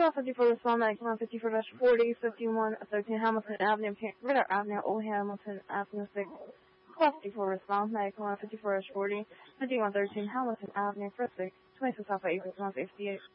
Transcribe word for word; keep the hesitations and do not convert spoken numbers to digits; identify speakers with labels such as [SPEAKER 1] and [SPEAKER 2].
[SPEAKER 1] Call fifty-four respond back one fifty-four dash forty, fifty-one thirteen Hamilton Avenue, Ritter Avenue, Old Hamilton Avenue six. Call fifty-four respond back one fifty-four dash forty, fifty-one thirteen Hamilton Avenue, first six, twenty-six Alpha Acres one fifty-eight.